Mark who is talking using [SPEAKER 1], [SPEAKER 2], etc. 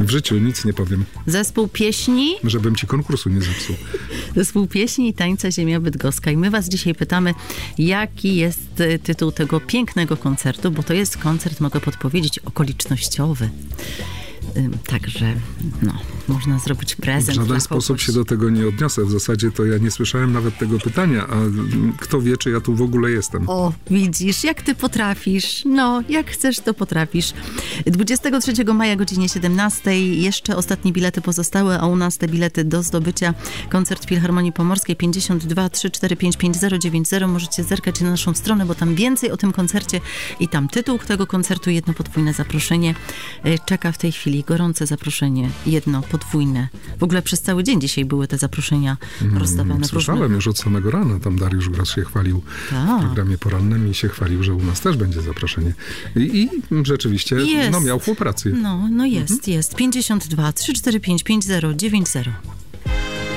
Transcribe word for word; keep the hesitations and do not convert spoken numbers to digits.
[SPEAKER 1] W życiu nic nie powiem.
[SPEAKER 2] Zespół pieśni.
[SPEAKER 1] Żebym ci konkursu nie zepsuł.
[SPEAKER 2] Zespół pieśni i tańca Ziemia Bydgoska. I my was dzisiaj pytamy, jaki jest tytuł tego pięknego koncertu, bo to jest koncert, mogę podpowiedzieć, okolicznościowy. Także, no, można zrobić prezent.
[SPEAKER 1] W żaden
[SPEAKER 2] dla
[SPEAKER 1] sposób
[SPEAKER 2] kogoś.
[SPEAKER 1] się do tego nie odniosę. W zasadzie to ja nie słyszałem nawet tego pytania, a kto wie, czy ja tu w ogóle jestem.
[SPEAKER 2] O, widzisz, jak ty potrafisz. No, jak chcesz, to potrafisz. dwudziestego trzeciego maja, godzinie siedemnastej. Jeszcze ostatnie bilety pozostały, a u nas te bilety do zdobycia. Koncert Filharmonii Pomorskiej pięćdziesiąt dwa trzy cztery pięć pięć zero dziewięć zero. Możecie zerkać na naszą stronę, bo tam więcej o tym koncercie i tam tytuł tego koncertu, jedno podwójne zaproszenie czeka w tej chwili. Gorące zaproszenie, jedno podwójne. W ogóle przez cały dzień dzisiaj były te zaproszenia rozdawane.
[SPEAKER 1] Hmm, słyszałem różne... już od samego rana, tam Dariusz Gros się chwalił
[SPEAKER 2] Ta.
[SPEAKER 1] w programie porannym i się chwalił, że u nas też będzie zaproszenie. I, i rzeczywiście
[SPEAKER 2] jest.
[SPEAKER 1] no, miał współpracę.
[SPEAKER 2] No, no jest, mhm. jest. pięćdziesiąt dwa trzy cztery pięć pięć zero dziewięć zero.